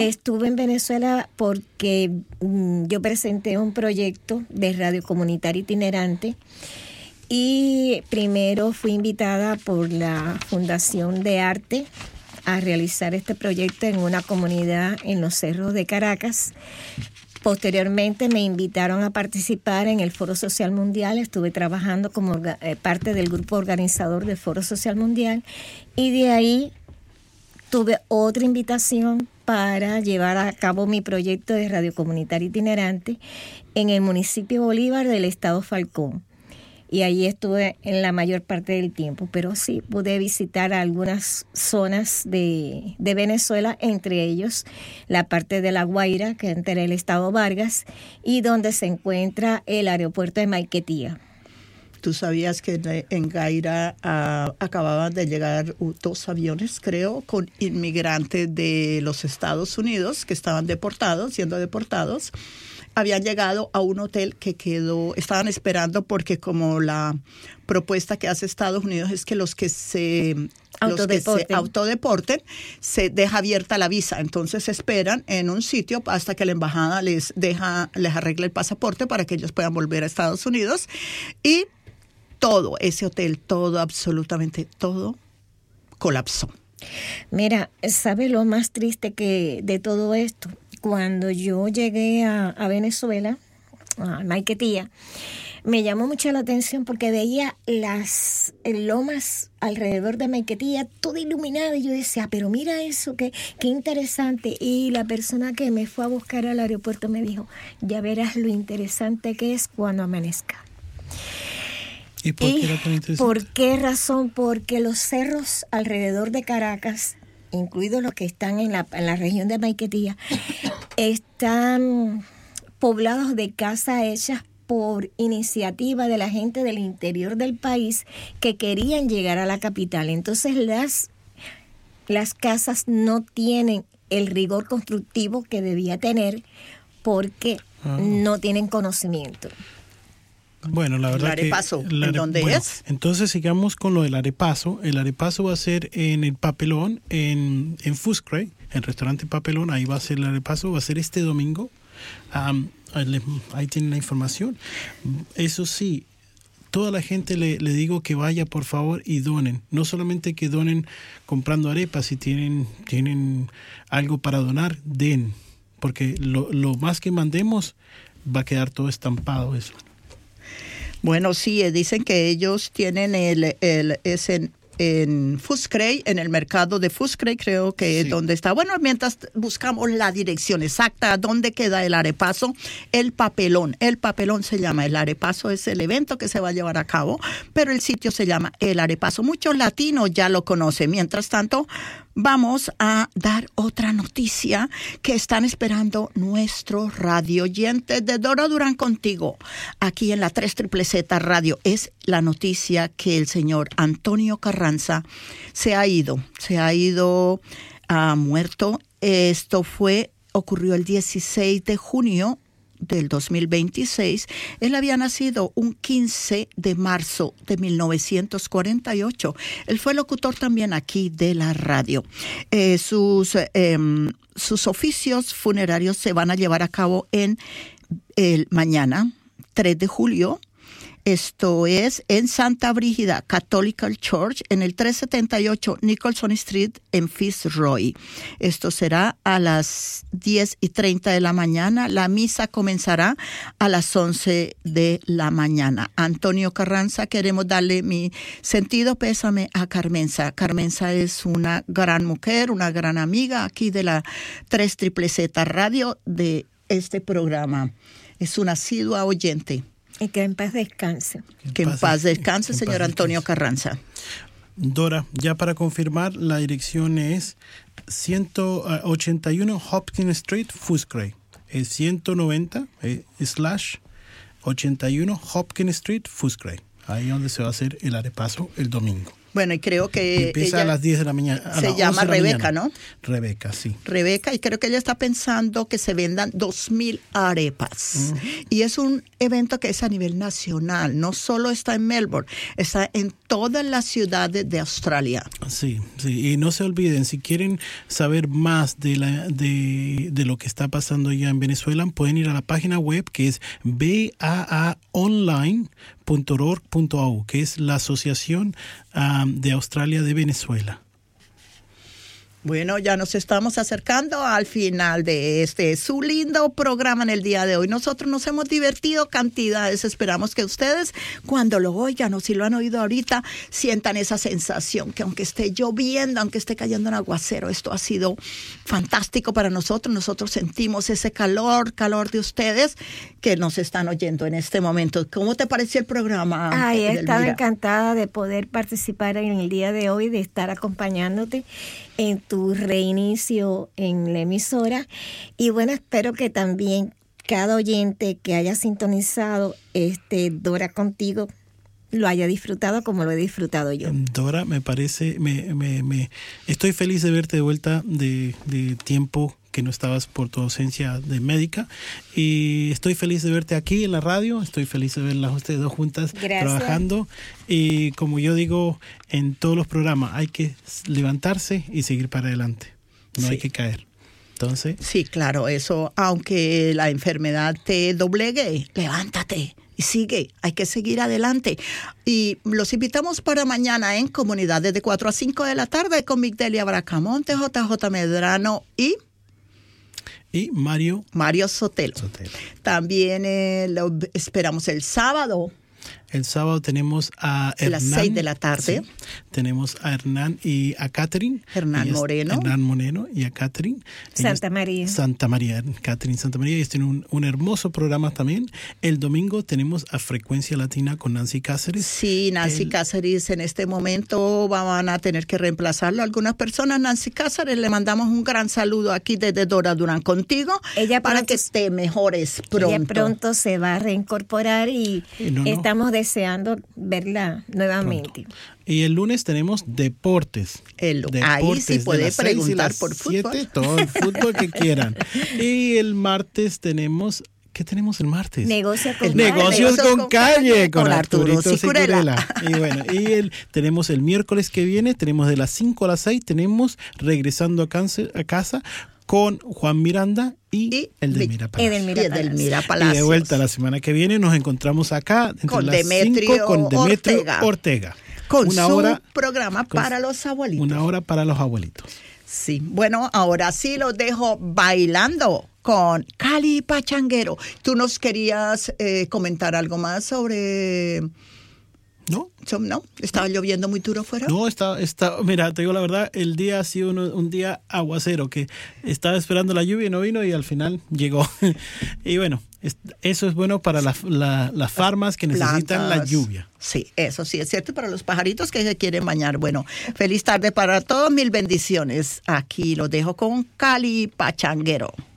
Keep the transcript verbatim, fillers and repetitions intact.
Estuve en Venezuela porque mm, yo presenté un proyecto de radio comunitaria itinerante y primero fui invitada por la Fundación de Arte a realizar este proyecto en una comunidad en los cerros de Caracas. Posteriormente me invitaron a participar en el Foro Social Mundial. Estuve trabajando como orga- eh, parte del grupo organizador del Foro Social Mundial y de ahí tuve otra invitación para llevar a cabo mi proyecto de radio comunitaria itinerante en el municipio Bolívar del estado Falcón. Y ahí estuve en la mayor parte del tiempo, pero sí pude visitar algunas zonas de, de Venezuela, entre ellos la parte de La Guaira, que entra en el estado Vargas, y donde se encuentra el aeropuerto de Maiquetía. ¿Tú sabías que en Gaira uh, acababan de llegar dos aviones, creo, con inmigrantes de los Estados Unidos que estaban deportados, siendo deportados? Habían llegado a un hotel que quedó, estaban esperando porque como la propuesta que hace Estados Unidos es que los que se los que se autodeporten se deja abierta la visa, entonces esperan en un sitio hasta que la embajada les deja les arregle el pasaporte para que ellos puedan volver a Estados Unidos y todo ese hotel, todo, absolutamente todo colapsó. Mira, ¿sabe lo más triste que de todo esto? Cuando yo llegué a, a Venezuela, a Maiquetía, me llamó mucho la atención porque veía las lomas alrededor de Maiquetía, toda iluminada, y yo decía, pero mira eso, qué, qué interesante. Y la persona que me fue a buscar al aeropuerto me dijo, ya verás lo interesante que es cuando amanezca. ¿Y por qué era tan interesante? ¿Por qué razón? Porque los cerros alrededor de Caracas, incluidos los que están en la, en la región de Maiquetía, están poblados de casas hechas por iniciativa de la gente del interior del país que querían llegar a la capital. Entonces las, las casas no tienen el rigor constructivo que debía tener porque ah. no tienen conocimiento. Bueno, la verdad el arepaso, que... ¿En are, dónde bueno, es? Entonces sigamos con lo del arepaso. El arepaso va a ser en el Papelón, en, en Footscray, el restaurante Papelón, ahí va a ser el arepaso, va a ser este domingo. Um, ahí tienen la información. Eso sí, toda la gente le, le digo que vaya por favor y donen. No solamente que donen comprando arepas, si tienen, tienen algo para donar, den. Porque lo, lo más que mandemos va a quedar todo estampado eso. Bueno, sí, dicen que ellos tienen el, el es en, en Footscray, en el mercado de Footscray, creo que es sí. donde está. Bueno, mientras buscamos la dirección exacta, ¿dónde queda el arepaso? El Papelón. El Papelón se llama, el arepaso es el evento que se va a llevar a cabo, pero el sitio se llama el arepaso. Muchos latinos ya lo conocen. Mientras tanto, vamos a dar otra noticia que están esperando nuestros radio oyentes de Dora Durán Contigo, aquí en la tres Triple Z Radio. Es la noticia que el señor Antonio Carranza se ha ido, se ha ido, ha uh, muerto. Esto fue, ocurrió el dieciséis de junio del dos mil veintiséis. Él había nacido un quince de marzo de mil novecientos cuarenta y ocho. Él fue locutor también aquí de la radio. Eh, sus, eh, sus oficios funerarios se van a llevar a cabo en el mañana, tres de julio. Esto es en Santa Brígida Catholic Church, en el trescientos setenta y ocho Nicholson Street, en Fitzroy. Esto será a las diez y treinta de la mañana. La misa comenzará a las once de la mañana. Antonio Carranza, queremos darle mi sentido pésame a Carmenza. Carmenza es una gran mujer, una gran amiga aquí de la tres Triple Z Radio, de este programa. Es una asidua oyente. Y que en paz descanse. Que en paz descanse, señor Antonio Carranza. Dora, ya para confirmar, la dirección es ciento ochenta y uno Hopkins Street, Footscray. Es ciento noventa eh, slash ochenta y uno Hopkins Street, Footscray. Ahí donde se va a hacer el arepaso el domingo. Bueno, y creo que empieza ella a las diez de la mañana. A se las llama once de la Rebeca, mañana. ¿no? Rebeca, sí. Rebeca, y creo que ella está pensando que se vendan dos mil arepas. Uh-huh. Y es un evento que es a nivel nacional, no solo está en Melbourne, está en todas las ciudades de Australia. Sí, sí, y no se olviden, si quieren saber más de, la, de, de lo que está pasando ya en Venezuela, pueden ir a la página web que es b a a online punto org punto a u, que es la Asociación um, de Australia de Venezuela. Bueno, ya nos estamos acercando al final de este su lindo programa en el día de hoy. Nosotros nos hemos divertido cantidades. Esperamos que ustedes, cuando lo oigan o si lo han oído ahorita, sientan esa sensación que aunque esté lloviendo, aunque esté cayendo un aguacero, esto ha sido fantástico para nosotros. Nosotros sentimos ese calor, calor de ustedes que nos están oyendo en este momento. ¿Cómo te pareció el programa? Ay, he estado Edelmira? encantada de poder participar en el día de hoy, de estar acompañándote en tu reinicio en la emisora. Y bueno, espero que también cada oyente que haya sintonizado este Dora Contigo lo haya disfrutado como lo he disfrutado yo. Dora, me parece, me, me, me estoy feliz de verte de vuelta de, de tiempo que no estabas por tu ausencia de médica, y estoy feliz de verte aquí en la radio, estoy feliz de verlas ustedes dos juntas. Gracias. Trabajando, y como yo digo en todos los programas, hay que levantarse y seguir para adelante, no sí. hay que caer. Entonces, sí, claro, eso, aunque la enfermedad te doblegue, levántate y sigue, hay que seguir adelante. Y los invitamos para mañana en Comunidad desde cuatro a cinco de la tarde con Migdelia Bracamonte, J J Medrano y y Mario Mario Sotelo. Sotelo. También eh, lo esperamos el sábado. El sábado tenemos a Hernán. A las seis de la tarde. Sí, tenemos a Hernán y a Catherine. Hernán Ellas, Moreno. Hernán Moreno y a Catherine. Santa Ellos, María. Santa María, Catherine Santa María. Ellos tienen un, un hermoso programa también. El domingo tenemos a Frecuencia Latina con Nancy Cáceres. Sí, Nancy El, Cáceres en este momento van a tener que reemplazarlo algunas personas. Nancy Cáceres, le mandamos un gran saludo aquí desde Dora Durán Contigo. Ella para pronto, que te mejores pronto. Ella pronto se va a reincorporar y no, no. estamos deseando verla nuevamente. Pronto. Y el lunes tenemos deportes. El, deportes ahí sí puede preguntar por siete, fútbol. Todo el fútbol que quieran. Y el martes tenemos... ¿Qué tenemos el martes? Negocio con el calle. Negocios con, con calle, con, con Arturo, Arturo Sicurela. Y bueno, y el, tenemos el miércoles que viene, tenemos de las cinco a las seis, tenemos Regresando a, cáncer, a casa con Juan Miranda y, y Edelmira Palacios. Edelmira Palacios. Edelmira Palacios. Y de vuelta la semana que viene nos encontramos acá entre con las Demetrio cinco con Demetrio Ortega. Ortega. Con una su hora, programa con para los abuelitos. Una hora para los abuelitos. Sí, bueno, ahora sí los dejo bailando con Cali Pachanguero. ¿Tú nos querías eh, comentar algo más sobre...? No. ¿No? ¿Estaba lloviendo muy duro fuera? No, está, está, mira, te digo la verdad, el día ha sido un, un día aguacero, que estaba esperando la lluvia y no vino y al final llegó. Y bueno, es, eso es bueno para la, la, las farmas que necesitan Plantas. La lluvia. Sí, eso sí es cierto, para los pajaritos que se quieren bañar. Bueno, feliz tarde para todos, mil bendiciones. Aquí lo dejo con Cali Pachanguero.